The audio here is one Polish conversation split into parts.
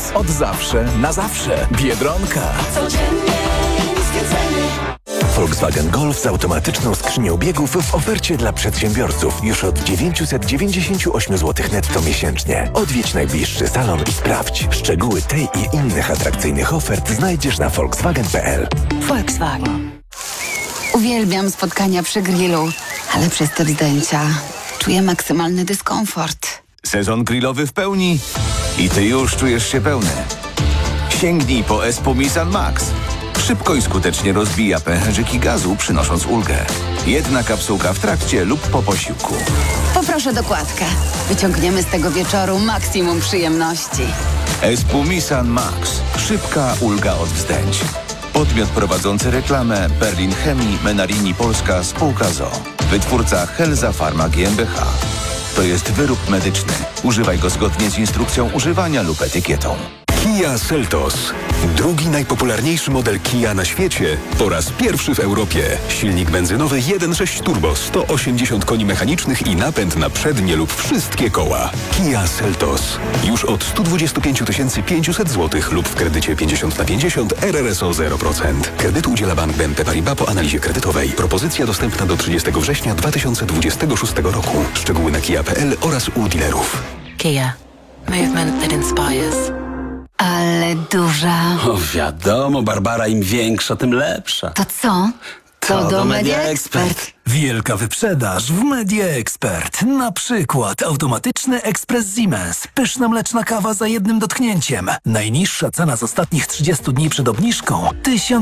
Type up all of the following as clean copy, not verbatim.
Od zawsze na zawsze. Biedronka. Codziennie niskie ceny. Volkswagen Golf z automatyczną skrzynią biegów w ofercie dla przedsiębiorców już od 998 zł netto miesięcznie. Odwiedź najbliższy salon i sprawdź. Szczegóły tej i innych atrakcyjnych ofert znajdziesz na volkswagen.pl. Volkswagen. Uwielbiam spotkania przy grillu, ale przez te zdjęcia czuję maksymalny dyskomfort. Sezon grillowy w pełni i ty już czujesz się pełny. Sięgnij po Espumisan Max. Szybko i skutecznie rozbija pęcherzyki gazu, przynosząc ulgę. Jedna kapsułka w trakcie lub po posiłku. Poproszę dokładkę. Wyciągniemy z tego wieczoru maksimum przyjemności. Espumisan Max. Szybka ulga od wzdęć. Podmiot prowadzący reklamę Berlin Chemii Menarini Polska spółka ZOO. Wytwórca Helza Pharma GmbH. To jest wyrób medyczny. Używaj go zgodnie z instrukcją używania lub etykietą. Kia Seltos. Drugi najpopularniejszy model Kia na świecie po raz pierwszy w Europie. Silnik benzynowy 1.6 turbo, 180 koni mechanicznych i napęd na przednie lub wszystkie koła. Kia Seltos. Już od 125 500 zł lub w kredycie 50/50 RRSO 0%. Kredytu udziela Bank BNP Paribas po analizie kredytowej. Propozycja dostępna do 30 września 2026 roku. Szczegóły na kia.pl oraz u dealerów. Kia. Movement that inspires. Ale duża. O, wiadomo, Barbara, im większa, tym lepsza. To co? To do Media Expert. Wielka wyprzedaż w Media Expert. Na przykład automatyczny ekspres Siemens. Pyszna mleczna kawa za jednym dotknięciem. Najniższa cena z ostatnich 30 dni przed obniżką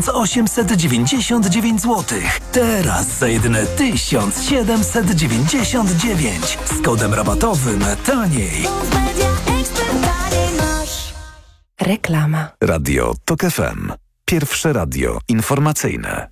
1899 zł. Teraz za jedyne 1799. Z kodem rabatowym taniej. Reklama. Radio TOK FM. Pierwsze radio informacyjne.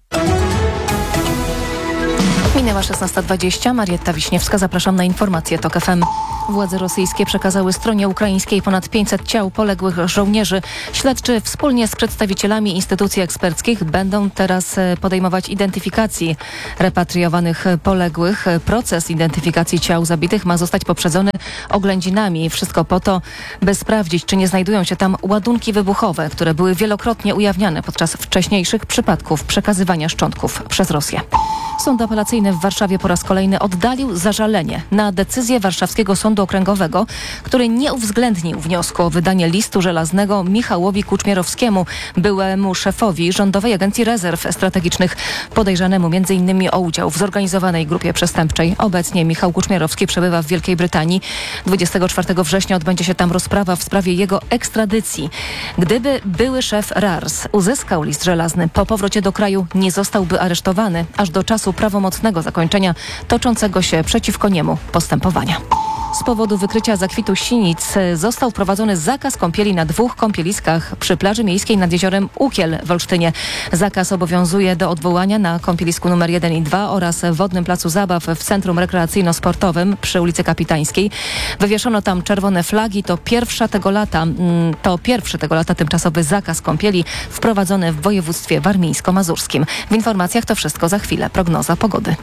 Minęła 16:20. Marietta Wiśniewska, zapraszam na informacje TOK FM. Władze rosyjskie przekazały stronie ukraińskiej ponad 500 ciał poległych żołnierzy. Śledczy wspólnie z przedstawicielami instytucji eksperckich będą teraz podejmować identyfikacji repatriowanych poległych. Proces identyfikacji ciał zabitych ma zostać poprzedzony oględzinami. Wszystko po to, by sprawdzić, czy nie znajdują się tam ładunki wybuchowe, które były wielokrotnie ujawniane podczas wcześniejszych przypadków przekazywania szczątków przez Rosję. Sąd apelacyjny w Warszawie po raz kolejny oddalił zażalenie na decyzję Warszawskiego Sądu Okręgowego, który nie uwzględnił wniosku o wydanie listu żelaznego Michałowi Kuczmierowskiemu, byłemu szefowi Rządowej Agencji Rezerw Strategicznych, podejrzanemu m.in. o udział w zorganizowanej grupie przestępczej. Obecnie Michał Kuczmierowski przebywa w Wielkiej Brytanii. 24 września odbędzie się tam rozprawa w sprawie jego ekstradycji. Gdyby były szef RARS uzyskał list żelazny, po powrocie do kraju nie zostałby aresztowany aż do czasu prawomocnego zakończenia toczącego się przeciwko niemu postępowania. Z powodu wykrycia zakwitu sinic został wprowadzony zakaz kąpieli na 2 kąpieliskach przy plaży miejskiej nad jeziorem Ukiel w Olsztynie. Zakaz obowiązuje do odwołania na kąpielisku nr 1 i 2 oraz wodnym placu zabaw w Centrum Rekreacyjno-Sportowym przy ulicy Kapitańskiej. Wywieszono tam czerwone flagi. To pierwszy tego lata tymczasowy zakaz kąpieli wprowadzony w województwie warmińsko-mazurskim. W informacjach to wszystko za chwilę. Prognoza pogody.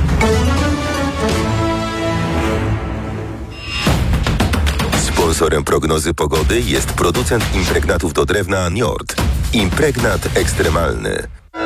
Sponsorem prognozy pogody jest producent impregnatów do drewna Njord. Impregnat ekstremalny.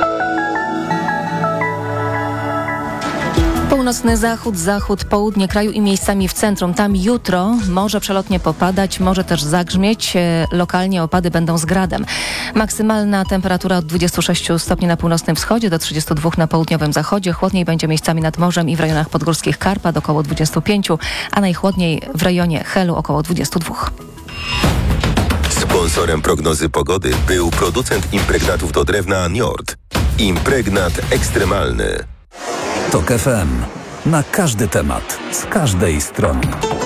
Północny zachód, południe kraju i miejscami w centrum. Tam jutro może przelotnie popadać, może też zagrzmieć. Lokalnie opady będą z gradem. Maksymalna temperatura od 26 stopni na północnym wschodzie do 32 na południowym zachodzie. Chłodniej będzie miejscami nad morzem i w rejonach podgórskich Karpat około 25, a najchłodniej w rejonie Helu około 22. Sponsorem prognozy pogody był producent impregnatów do drewna Njord. Impregnat ekstremalny. TOK FM. Na każdy temat, z każdej strony.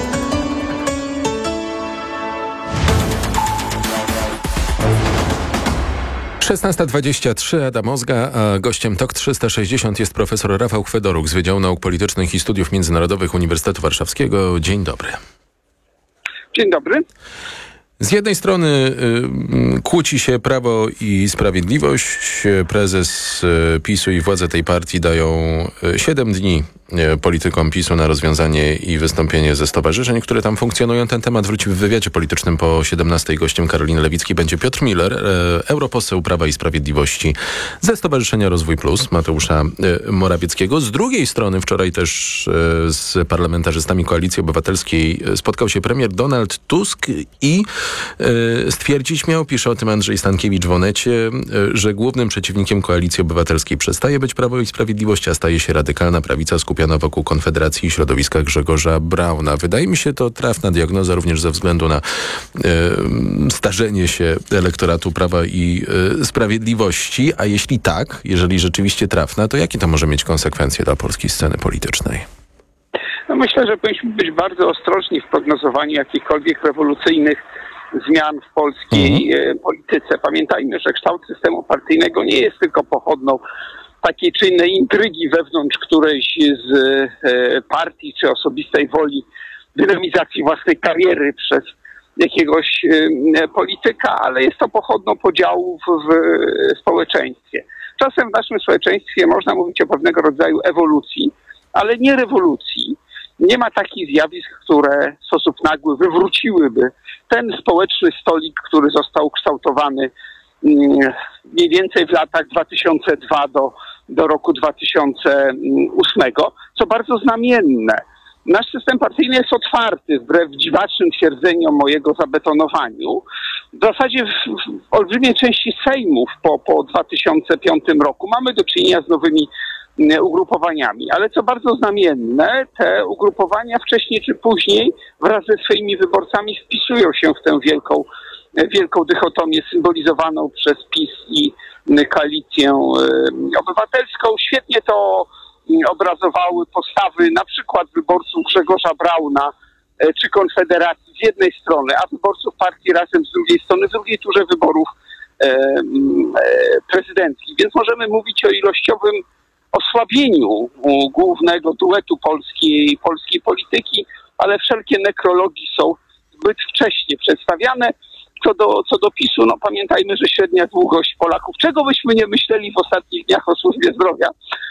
Szesnasta 23, Adam Ozga, a gościem TOK 360 jest profesor Rafał Chwedoruk z Wydziału Nauk Politycznych i Studiów Międzynarodowych Uniwersytetu Warszawskiego. Dzień dobry. Dzień dobry. Z jednej strony kłóci się Prawo i Sprawiedliwość. Prezes PiS-u i władze tej partii dają 7 dni politykom PiS-u na rozwiązanie i wystąpienie ze stowarzyszeń, które tam funkcjonują. Ten temat wróci w wywiadzie politycznym po 17:00. Gościem Karoliny Lewickiej będzie Piotr Miller, europoseł Prawa i Sprawiedliwości ze Stowarzyszenia Rozwój Plus, Mateusza Morawieckiego. Z drugiej strony wczoraj też z parlamentarzystami Koalicji Obywatelskiej spotkał się premier Donald Tusk i stwierdzić miał, pisze o tym Andrzej Stankiewicz w Onecie, że głównym przeciwnikiem Koalicji Obywatelskiej przestaje być Prawo i Sprawiedliwość, a staje się radykalna prawica skupiona wokół Konfederacji i środowiska Grzegorza Brauna. Wydaje mi się to trafna diagnoza również ze względu na starzenie się elektoratu Prawa i Sprawiedliwości, a jeśli tak, jeżeli rzeczywiście trafna, to jakie to może mieć konsekwencje dla polskiej sceny politycznej? No myślę, że powinniśmy być bardzo ostrożni w prognozowaniu jakichkolwiek rewolucyjnych zmian w polskiej polityce. Pamiętajmy, że kształt systemu partyjnego nie jest tylko pochodną takiej czy innej intrygi wewnątrz którejś z partii, czy osobistej woli dynamizacji własnej kariery przez jakiegoś polityka, ale jest to pochodną podziałów w społeczeństwie. Czasem w naszym społeczeństwie można mówić o pewnego rodzaju ewolucji, ale nie rewolucji. Nie ma takich zjawisk, które w sposób nagły wywróciłyby ten społeczny stolik, który został kształtowany mniej więcej w latach 2002 do roku 2008, co bardzo znamienne. Nasz system partyjny jest otwarty, wbrew dziwacznym twierdzeniom mojego zabetonowaniu. W zasadzie w olbrzymiej części sejmów po 2005 roku mamy do czynienia z nowymi ugrupowaniami, ale co bardzo znamienne, te ugrupowania wcześniej czy później wraz ze swoimi wyborcami wpisują się w tę wielką dychotomię symbolizowaną przez PiS i Koalicję Obywatelską. Świetnie to obrazowały postawy na przykład wyborców Grzegorza Brauna czy Konfederacji z jednej strony, a wyborców partii Razem z drugiej strony, w drugiej turze wyborów prezydenckich. Więc możemy mówić o ilościowym osłabieniu głównego duetu polskiej polityki, ale wszelkie nekrologi są zbyt wcześnie przedstawiane. Co do PiS-u, no pamiętajmy, że średnia długość Polaków, czego byśmy nie myśleli w ostatnich dniach o służbie zdrowia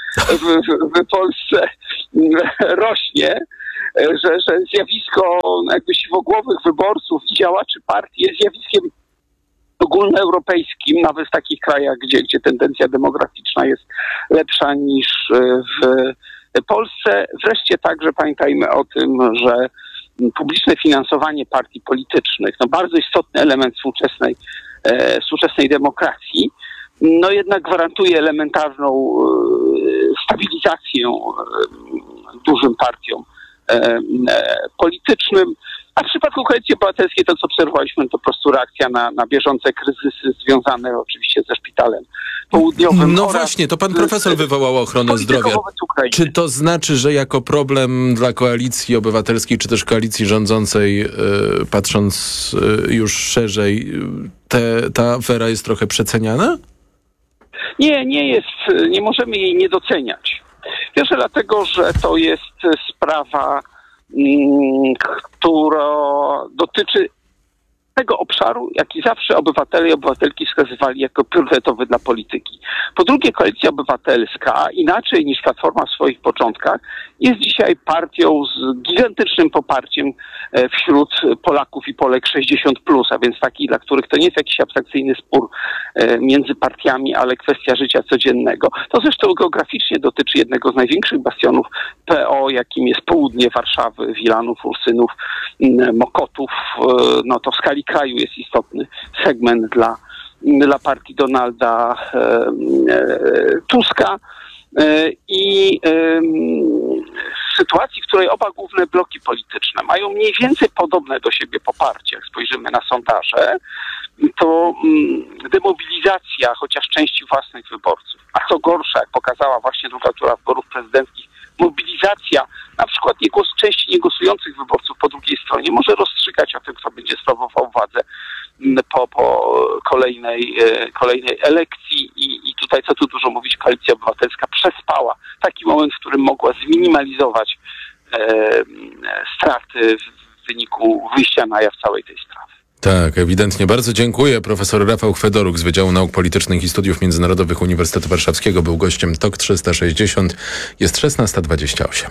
w Polsce rośnie, że zjawisko jakby siwogłowych wyborców i działaczy partii jest zjawiskiem ogólnoeuropejskim, nawet w takich krajach, gdzie tendencja demograficzna jest lepsza niż w Polsce. Wreszcie także pamiętajmy o tym, że publiczne finansowanie partii politycznych, no bardzo istotny element współczesnej demokracji, no jednak gwarantuje elementarną stabilizację dużym partiom politycznym. A w przypadku Koalicji Obywatelskiej to, co obserwowaliśmy, to po prostu reakcja na bieżące kryzysy związane oczywiście ze szpitalem południowym. No właśnie, to pan profesor wywołał ochronę zdrowia. Czy to znaczy, że jako problem dla Koalicji Obywatelskiej, czy też koalicji rządzącej, patrząc już szerzej, ta afera jest trochę przeceniana? Nie jest, nie możemy jej nie doceniać. Pierwsze dlatego, że to jest sprawa, która dotyczy tego obszaru, jaki zawsze obywatele i obywatelki wskazywali jako priorytetowy dla polityki. Po drugie, Koalicja Obywatelska, inaczej niż Platforma w swoich początkach, jest dzisiaj partią z gigantycznym poparciem wśród Polaków i Polek 60+, a więc takich, dla których to nie jest jakiś abstrakcyjny spór między partiami, ale kwestia życia codziennego. To zresztą geograficznie dotyczy jednego z największych bastionów PO, jakim jest południe Warszawy, Wilanów, Ursynów, Mokotów. No to w skali kraju jest istotny segment dla partii Donalda Tuska i w sytuacji, w której oba główne bloki polityczne mają mniej więcej podobne do siebie poparcie, jak spojrzymy na sondaże, to demobilizacja chociaż części własnych wyborców, a co gorsza, jak pokazała właśnie druga tura wyborów prezydenckich, mobilizacja na przykład części niegłosujących wyborców po drugiej stronie może rozstrzygać o tym, kto będzie sprawował władzę po kolejnej elekcji i tutaj, co tu dużo mówić, Koalicja Obywatelska przespała taki moment, w którym mogła zminimalizować straty w wyniku wyjścia na jaw całej tej sprawy. Tak, ewidentnie. Bardzo dziękuję. Profesor Rafał Chwedoruk z Wydziału Nauk Politycznych i Studiów Międzynarodowych Uniwersytetu Warszawskiego był gościem TOK 360. Jest 16:28.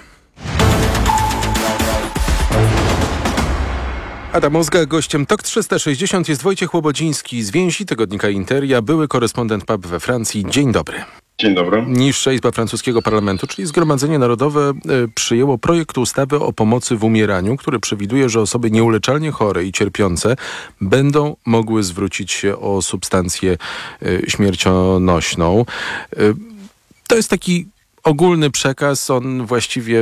Adam Mózga, gościem TOK 360 jest Wojciech Łobodziński z Więzi, tygodnika Interia, były korespondent PAP we Francji. Dzień dobry. Dzień dobry. Niższa Izba francuskiego parlamentu, czyli Zgromadzenie Narodowe, przyjęło projekt ustawy o pomocy w umieraniu, który przewiduje, że osoby nieuleczalnie chore i cierpiące będą mogły zwrócić się o substancję śmiercionośną. To jest taki ogólny przekaz, on właściwie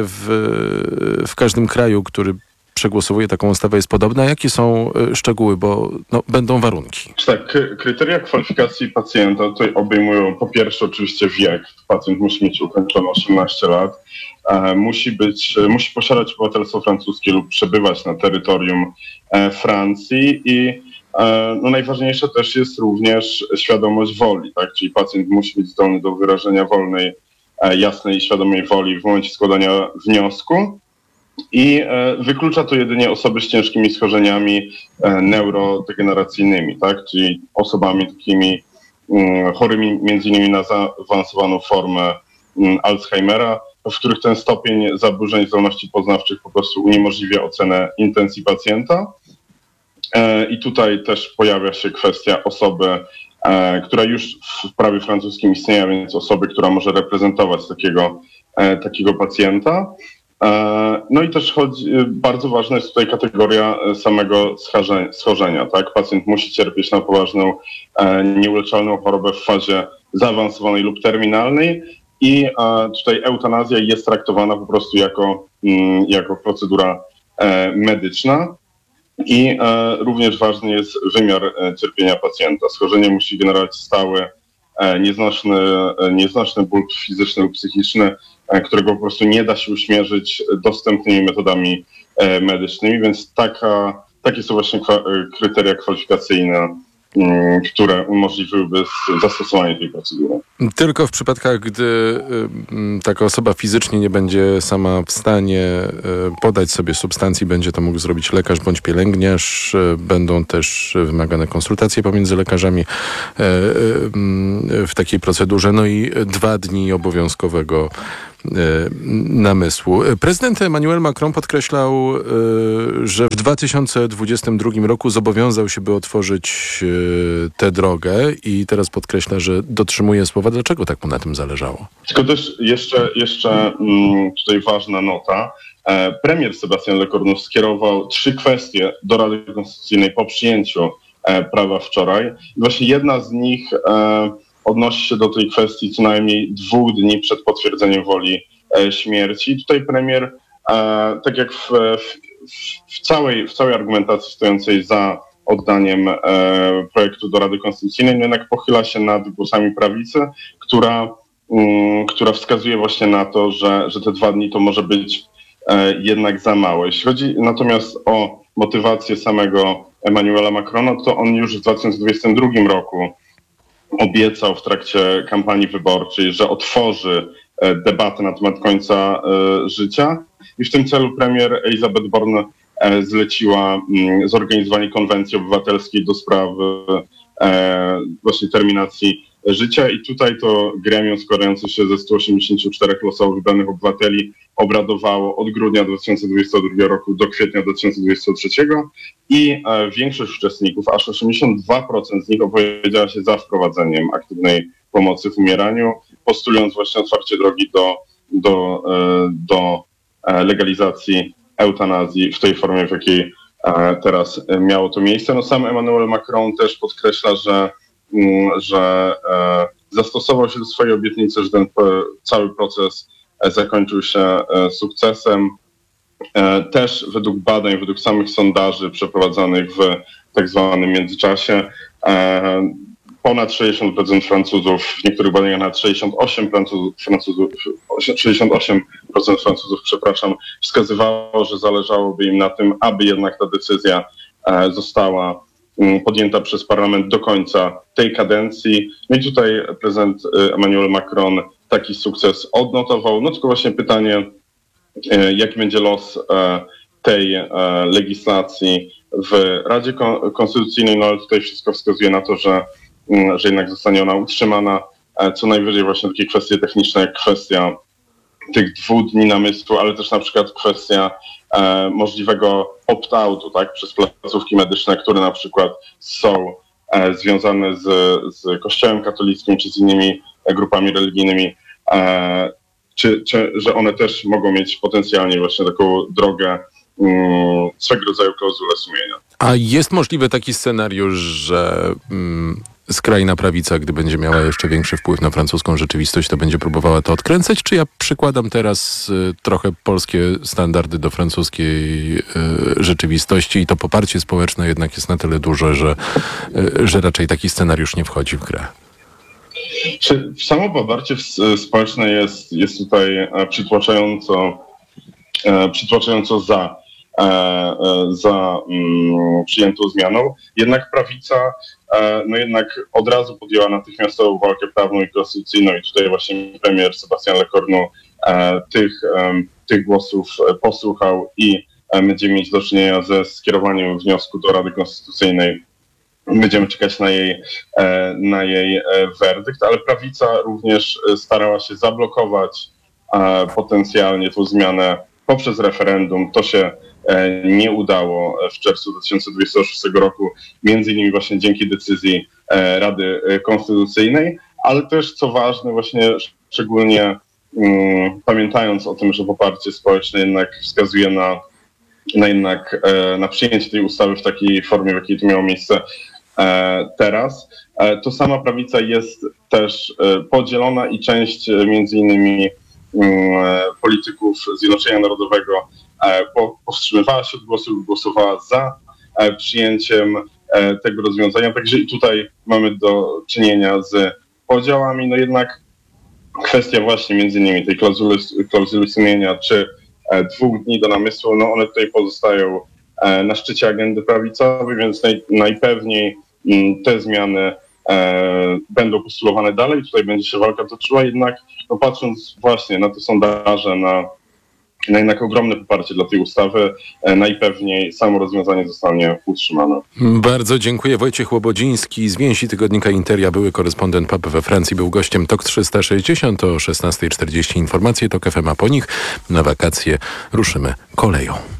w każdym kraju, który przegłosowuje taką ustawę, jest podobna. Jakie są szczegóły, bo będą warunki? Tak, kryteria kwalifikacji pacjenta tutaj obejmują po pierwsze oczywiście wiek. Pacjent musi mieć ukończone 18 lat, musi posiadać obywatelstwo francuskie lub przebywać na terytorium Francji i najważniejsze też jest również świadomość woli, tak? Czyli pacjent musi być zdolny do wyrażenia wolnej, jasnej i świadomej woli w momencie składania wniosku. I wyklucza to jedynie osoby z ciężkimi schorzeniami neurodegeneracyjnymi, tak? Czyli osobami takimi chorymi między innymi na zaawansowaną formę Alzheimera, w których ten stopień zaburzeń zdolności poznawczych po prostu uniemożliwia ocenę intencji pacjenta. I tutaj też pojawia się kwestia osoby, która już w prawie francuskim istnieje, więc osoby, która może reprezentować takiego pacjenta. No i też bardzo ważna jest tutaj kategoria samego schorzenia, tak? Pacjent musi cierpieć na poważną, nieuleczalną chorobę w fazie zaawansowanej lub terminalnej i tutaj eutanazja jest traktowana po prostu jako procedura medyczna. I również ważny jest wymiar cierpienia pacjenta. Schorzenie musi generować stały, nieznośny ból fizyczny lub psychiczny, którego po prostu nie da się uśmierzyć dostępnymi metodami medycznymi, więc takie są właśnie kryteria kwalifikacyjne, które umożliwiłyby zastosowanie tej procedury. Tylko w przypadkach, gdy taka osoba fizycznie nie będzie sama w stanie podać sobie substancji, będzie to mógł zrobić lekarz bądź pielęgniarz. Będą też wymagane konsultacje pomiędzy lekarzami w takiej procedurze. No i 2 dni obowiązkowego namysłu. Prezydent Emmanuel Macron podkreślał, że w 2022 roku zobowiązał się, by otworzyć tę drogę i teraz podkreśla, że dotrzymuje słowa. Dlaczego tak mu na tym zależało? Tylko też jeszcze tutaj ważna nota. Premier Sébastien Lecornu skierował 3 kwestie do Rady Konstytucyjnej po przyjęciu prawa wczoraj. I właśnie jedna z nich odnosi się do tej kwestii co najmniej 2 dni przed potwierdzeniem woli śmierci. Tutaj premier, tak jak w całej argumentacji stojącej za oddaniem projektu do Rady Konstytucyjnej, jednak pochyla się nad głosami prawicy, która wskazuje właśnie na to, że te 2 dni to może być jednak za mało. Jeśli chodzi natomiast o motywację samego Emmanuela Macrona, to on już w 2022 roku obiecał w trakcie kampanii wyborczej, że otworzy debatę na temat końca życia i w tym celu premier Elisabeth Borne zleciła zorganizowanie konwencji obywatelskiej do spraw właśnie terminacji życia i tutaj to gremium składające się ze 184 losowo wybranych obywateli obradowało od grudnia 2022 roku do kwietnia 2023 i większość uczestników, aż 82% z nich opowiedziała się za wprowadzeniem aktywnej pomocy w umieraniu, postulując właśnie otwarcie drogi do legalizacji eutanazji w tej formie, w jakiej teraz miało to miejsce. No sam Emmanuel Macron też podkreśla, że zastosował się do swojej obietnicy, że ten cały proces zakończył się sukcesem. Też według badań, według samych sondaży przeprowadzonych w tak zwanym międzyczasie, ponad 60% Francuzów, w niektórych badaniach nawet 68% Francuzów, wskazywało, że zależałoby im na tym, aby jednak ta decyzja została podjęta przez parlament do końca tej kadencji. No i tutaj prezydent Emmanuel Macron taki sukces odnotował. No tylko właśnie pytanie, jaki będzie los tej legislacji w Radzie Konstytucyjnej, no ale tutaj wszystko wskazuje na to, że jednak zostanie ona utrzymana. Co najwyżej właśnie takie kwestie techniczne, jak kwestia tych 2 dni namysłu, ale też na przykład kwestia możliwego opt-outu, tak, przez placówki medyczne, które na przykład są związane z Kościołem katolickim czy z innymi grupami religijnymi, że one też mogą mieć potencjalnie właśnie taką drogę swego rodzaju klauzulę sumienia. A jest możliwy taki scenariusz, że skrajna prawica, gdy będzie miała jeszcze większy wpływ na francuską rzeczywistość, to będzie próbowała to odkręcać? Czy ja przykładam teraz trochę polskie standardy do francuskiej rzeczywistości i to poparcie społeczne jednak jest na tyle duże, że raczej taki scenariusz nie wchodzi w grę? Samo poparcie społeczne jest tutaj przytłaczająco za przyjętą zmianą. Jednak prawica jednak od razu podjęła natychmiastową walkę prawną i konstytucyjną i tutaj właśnie premier Sebastian Lecornu tych głosów posłuchał i będziemy mieć do czynienia ze skierowaniem wniosku do Rady Konstytucyjnej. Będziemy czekać na jej werdykt, ale prawica również starała się zablokować potencjalnie tą zmianę poprzez referendum. To się nie udało w czerwcu 2026 roku, między innymi właśnie dzięki decyzji Rady Konstytucyjnej, ale też co ważne właśnie szczególnie pamiętając o tym, że poparcie społeczne jednak wskazuje na przyjęcie tej ustawy w takiej formie, w jakiej to miało miejsce teraz, to sama prawica jest też podzielona i część między innymi polityków Zjednoczenia Narodowego powstrzymywała się od głosu, głosowała za przyjęciem tego rozwiązania. Także i tutaj mamy do czynienia z podziałami. No jednak kwestia właśnie między innymi tej klauzuli sumienia czy 2 dni do namysłu, no one tutaj pozostają na szczycie agendy prawicowej, więc najpewniej te zmiany będą postulowane dalej. Tutaj będzie się walka toczyła, jednak no patrząc właśnie na te sondaże, na jednak ogromne poparcie dla tej ustawy, najpewniej samo rozwiązanie zostanie utrzymane. Bardzo dziękuję. Wojciech Łobodziński z więzi tygodnika Interia, były korespondent PAP we Francji, był gościem TOK 360 o 16:40. Informacje TOK FM, a po nich na wakacje ruszymy koleją.